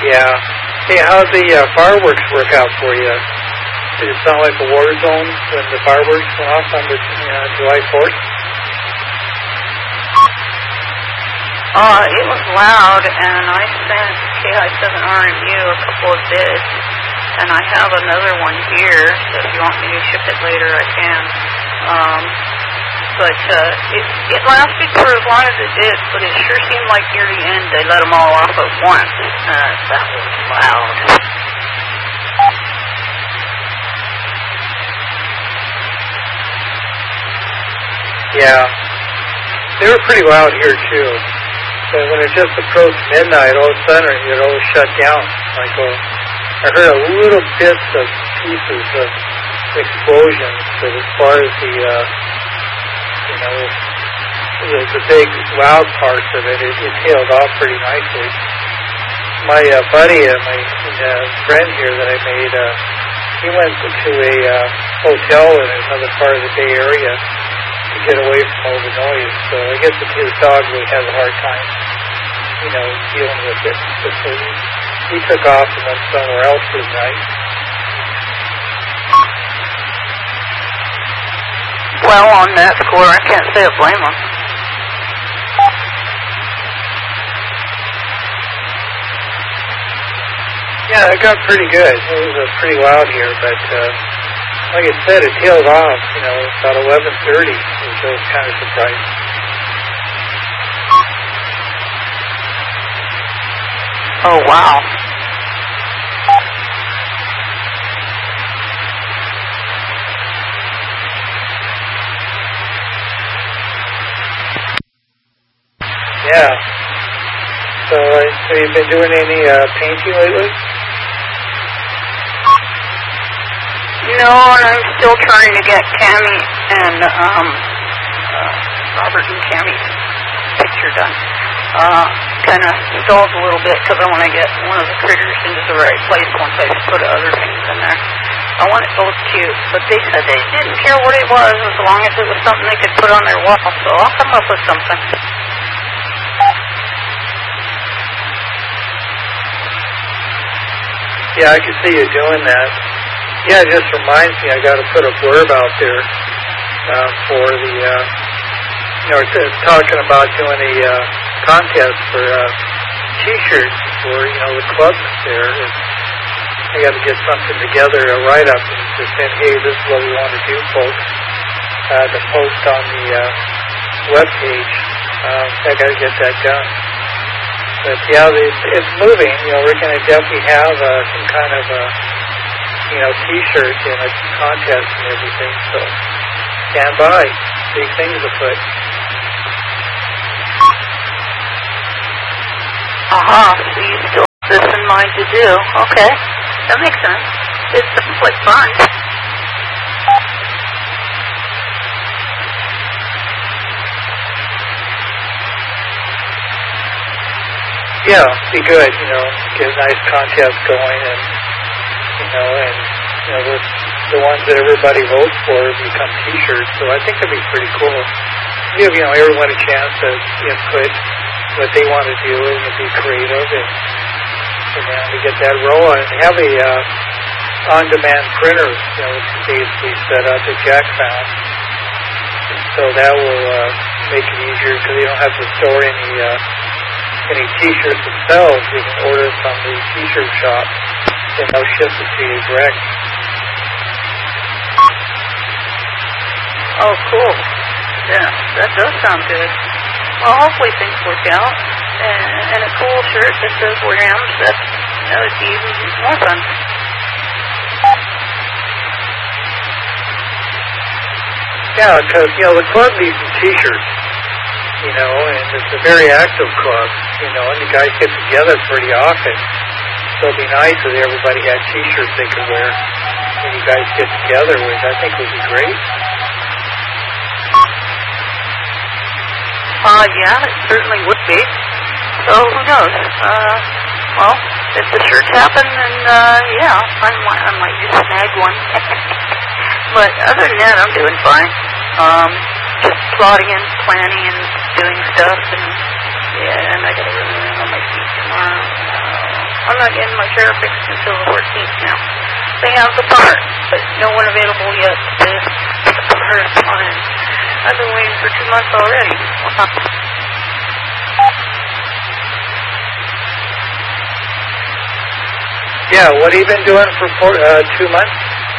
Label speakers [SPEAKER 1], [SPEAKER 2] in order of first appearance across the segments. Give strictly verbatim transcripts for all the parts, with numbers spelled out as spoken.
[SPEAKER 1] Yeah. Hey, how'd the uh, fireworks work out for you? Did it sound like a war zone when the fireworks went off on the uh, July fourth?
[SPEAKER 2] Uh, it was loud, and I sent K I seven R M U a couple of bits, and I have another one here, so if you want me to ship it later, I can. Um, but uh, it, it lasted for as long as it did, but it sure seemed like near the end they let them all off at once. Uh, that was loud.
[SPEAKER 1] Yeah. They were pretty loud here, too. So when it just approached midnight, all of a sudden it all shut down. Like a, I heard a little bits of pieces of explosions, but as far as the, uh, you know, the, the big loud parts of it, it, it tailed off pretty nicely. My uh, buddy, uh, my uh, friend here that I made, uh, he went to a uh, hotel in another part of the Bay Area to get away from all the noise. So I guess if his dog really has a hard time, you know, dealing with it. So he, he took off and went somewhere else for the night.
[SPEAKER 2] Well, on that score, I can't say I blame him.
[SPEAKER 1] Yeah, it got pretty good. It was uh, pretty loud here, but uh, like I said, it tailed off, you know, about eleven thirty, which I was kind of surprised.
[SPEAKER 2] Oh, wow.
[SPEAKER 1] Yeah. So, uh, have you been doing any uh, painting lately?
[SPEAKER 2] No, and I'm still trying to get Cammy and um, uh, Robert and Cammy's picture done. Uh, kind of stalled a little bit because I want to get one of the critters into the right place once I put other things in there. I want it both cute, but they said they didn't care what it was as long as it was something they could put on their wall, so I'll come up with something.
[SPEAKER 1] Yeah, I can see you doing that. Yeah, it just reminds me I got to put a blurb out there uh, for the, uh, you know, t- talking about doing a uh, contest for uh, T-shirts for, you know, the club there. And I got to get something together, a write-up, and just saying, hey, this is what we want to do, folks. Uh, to post on the uh, webpage. Uh, I got to get that done. But yeah, it's, it's moving. You know, we're going to definitely have uh, some kind of a, you know, T-shirt and a contest and everything. So stand by. Big things afoot.
[SPEAKER 2] Uh-huh. So you still have this in mind to do. Okay. That makes sense. It sounds like fun.
[SPEAKER 1] Yeah, be good, you know, get a nice contest going and, you know, and, you know, the, the ones that everybody votes for become T-shirts, so I think that'd be pretty cool. Give, you know, everyone a chance to input what they want to do and be creative and, and then to get that rolling. And have a uh, on-demand printer, you know, basically set up that Jack found. And so that will uh, make it easier because you don't have to store any uh, any T-shirts themselves. You can order from the T-shirt shop and they'll ship it to you direct.
[SPEAKER 2] Oh, cool. Yeah, that does sound good. Well, hopefully things work out. And, and a cool shirt that says Rams, that, that would be even more fun.
[SPEAKER 1] Yeah, because, you know, the club needs some T-shirts, you know, and it's a very active club, you know, and the guys get together pretty often. So it'd be nice if everybody had T-shirts they could wear when you guys get together, which I think would be great.
[SPEAKER 2] Uh, yeah, it certainly would be. So, who knows? Uh, well, if the shirts happen, then, uh, yeah, I might, I might just snag one. But other than that, I'm doing fine. Um, just plotting and planning and doing stuff, and, yeah, and I gotta run on my feet tomorrow. Uh, I'm not getting my chair fixed until the fourteenth now. They have the part, but no one available yet to put the part on it. I've been waiting for two months already.
[SPEAKER 1] Yeah, what have you been doing for four, uh, two months?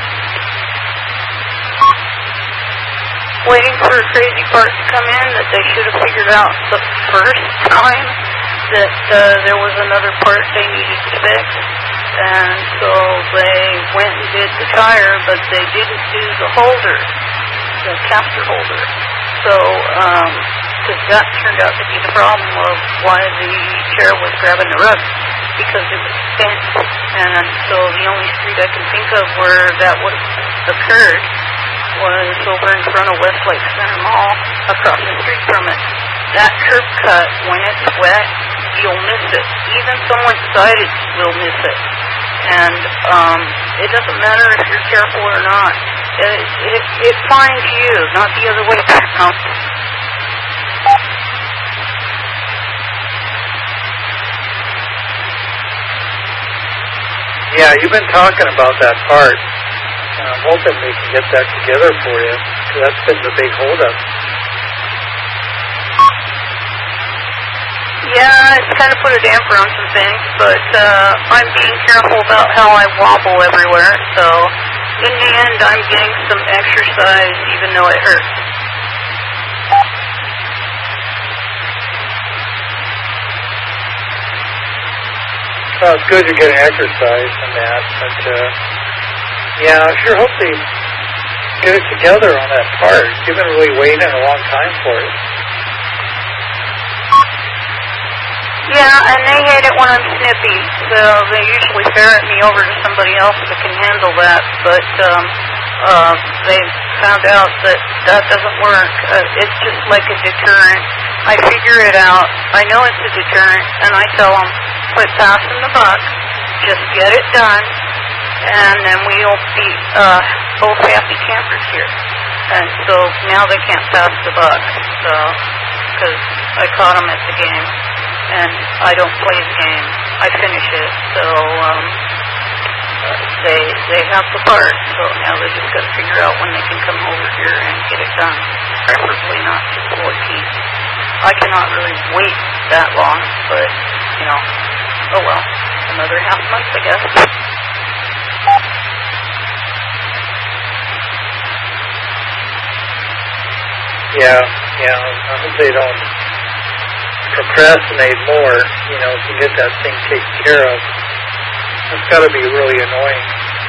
[SPEAKER 2] Waiting for a crazy part to come in that they should have figured out the first time that uh, there was another part they needed to fix. And so they went and did the tire, but they didn't do the holder, the caster holder. So, um, because that turned out to be the problem of why the chair was grabbing the rug, because it was bent. And so the only street I can think of where that would have occurred was over in front of Westlake Center Mall, across the street from it. That curb cut, when it's wet, you'll miss it. Even someone sighted will miss it. And um, it doesn't matter if you're careful or not. It, it, it finds you, not the other way around.
[SPEAKER 1] Yeah, you've been talking about that part. I'm hoping we can get that together for you, because that's been the big holdup.
[SPEAKER 2] Yeah, it's kind of put a damper on some things, but uh, I'm being careful about how I wobble everywhere, so in the end I'm getting some exercise even though it hurts.
[SPEAKER 1] Well, it's good you're getting exercise and that, but uh, yeah, I sure hope they get it together on that part. You've been really waiting a long time for it.
[SPEAKER 2] Yeah, and they hate it when I'm snippy, so they usually ferret me over to somebody else that can handle that, but um, uh, they found out that that doesn't work. Uh, it's just like a deterrent. I figure it out. I know it's a deterrent, and I tell them, quit passing the buck, just get it done, and then we'll be uh, both happy campers here. And so now they can't pass the buck, so because I caught them at the game. And I don't play the game. I finish it. So um, uh, they they have the part. So now they just got to figure out when they can come over here and get it done. Preferably not to fourteenth. I cannot really wait that long, but you know, oh well, another half month, I guess.
[SPEAKER 1] Yeah, yeah. I hope they don't procrastinate more, you know, to get that thing taken care of. It's got to be really annoying.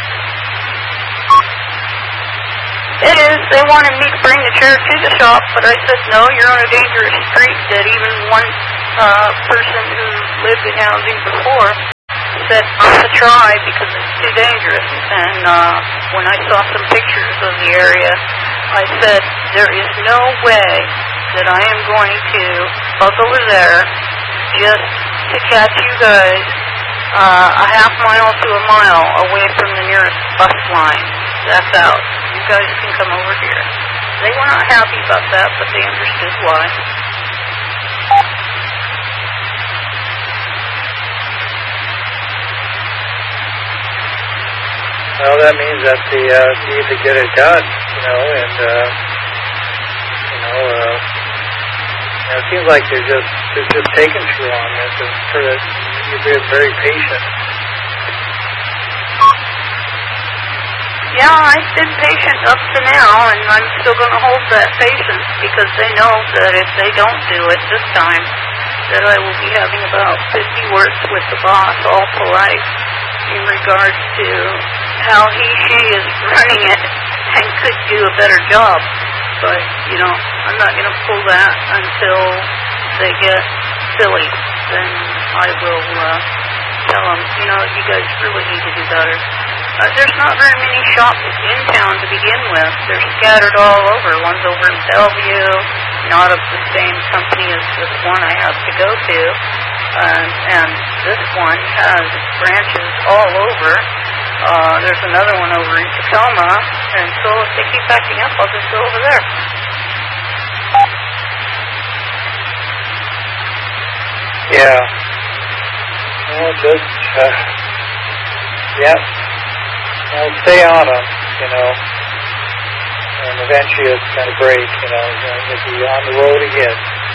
[SPEAKER 2] It is. They wanted me to bring the chair to the shop, but I said, no, you're on a dangerous street. That even one uh, person who lived in housing before said, not to try because it's too dangerous. And uh, when I saw some pictures of the area, I said, there is no way that I am going to bug over there just to catch you guys uh, a half mile to a mile away from the nearest bus line. That's out. You guys can come over here. They were not happy about that, but they understood why.
[SPEAKER 1] Well, that means that they uh, need to get it done, you know, and, uh, you know, uh, you know, it seems like they're just, they're just taking too long. It's just for that you've been very patient.
[SPEAKER 2] Yeah, I've been patient up to now, and I'm still going to hold that patience because they know that if they don't do it this time, that I will be having about fifty words with the boss, all polite, in regards to how he, she is running it and could do a better job. But, you know, I'm not going to pull that until they get silly. Then I will uh, tell them, you know, you guys really need to do better. Uh, there's not very many shops in town to begin with. They're scattered all over. One's over in Bellevue, not of the same company as this one I have to go to. Uh, and this one has branches all over. Uh, there's another one over in Tacoma. And so if they keep backing up, I'll just go over there.
[SPEAKER 1] Yeah. Well, just uh, yeah, well, stay on them, you know, and eventually it's going to break, you know, you'll be on the road again.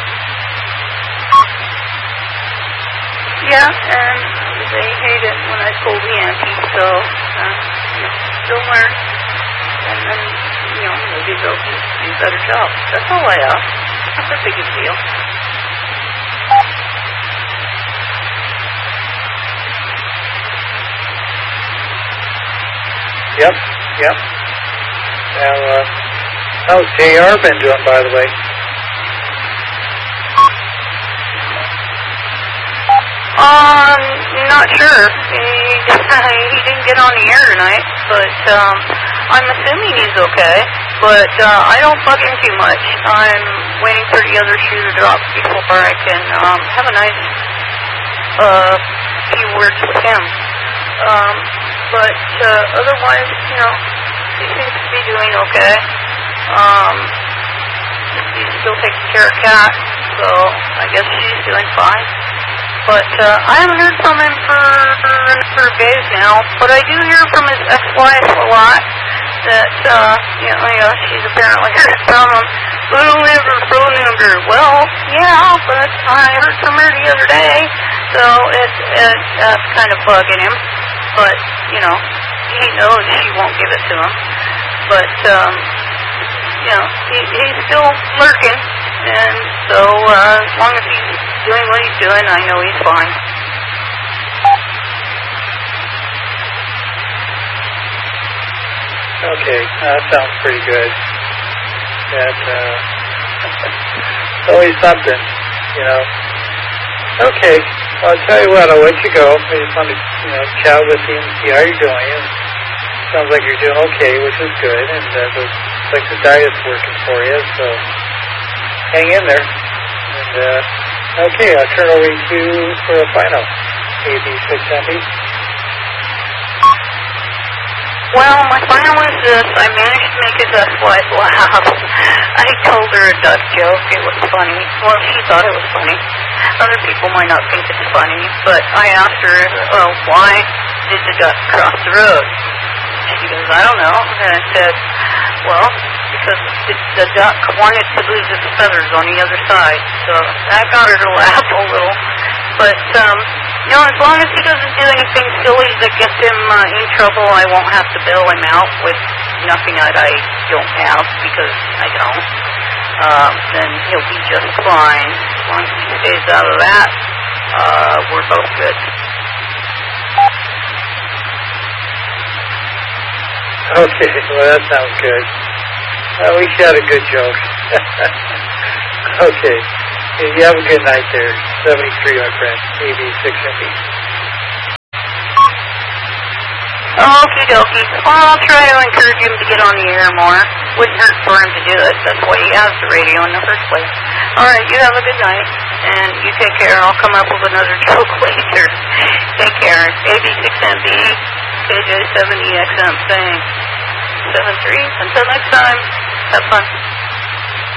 [SPEAKER 2] Yeah, and they hate it when I pull the ante, so, uh, you know, they'll learn, and then, you know, maybe they'll do, do a better job. That's all I ask. Not that big a deal.
[SPEAKER 1] Yep, yep. Now, uh, how's J R been doing, by the way?
[SPEAKER 2] Um, not sure. He, he didn't get on the air tonight, but, um, I'm assuming he's okay. But, uh, I don't bug him too much. I'm waiting for the other shoe to drop before I can, um, have a nice, uh, few words with him. Um, but, uh, otherwise, you know, he seems to be doing okay. Um, he's still taking care of Kat, so I guess she's doing fine. But uh, I haven't heard from him for, for, for days now. But I do hear from his ex-wife a lot that, uh, you know, you know she's apparently heard from him. We don't ever phone her. Well, yeah, but I heard from her the other day. So it's, it's uh, kind of bugging him. But, you know, he knows she won't give it to him. But, um, you know, he, he's still lurking. And so, uh, as long as he's doing what he's doing, I know he's fine.
[SPEAKER 1] Okay, that sounds pretty good. That, uh, it's always something, you know. Okay, well, I'll tell you what, I'll let you go. I just want to, you know, chat with you and see how you're doing. And sounds like you're doing okay, which is good. And uh, looks like the diet's working for you, so hang in there. And, uh, okay, I'll turn over to you for a final. A B six M B.
[SPEAKER 2] Well, my final is this. I managed to make his ex-wife laugh. I told her a duck joke. It was funny. Well, she thought it was funny. Other people might not think it's funny, but I asked her, oh, why did the duck cross the road? She goes, I don't know. And I said, well, because the, the duck wanted to lose its feathers on the other side. So that got her to laugh a little. But, um, you know, as long as he doesn't do anything silly that gets him uh, in trouble, I won't have to bail him out with nothing that I don't have, because I don't. Uh, then he'll be just fine. As long as he stays out of that, uh, we're both good.
[SPEAKER 1] Okay, well, that sounds good. Well, we got a good joke. Okay. You have a good night there. seventy-three, my friend. A B six M B.
[SPEAKER 2] Okie dokie. Well, I'll try to encourage him to get on the air more. Wouldn't hurt for him to do it. That's why he has the radio in the first place. All right, you have a good night. And you take care. I'll come up with another joke later. Take care. A B six M B, K J seven E X M saying seven three. Until next time, have fun.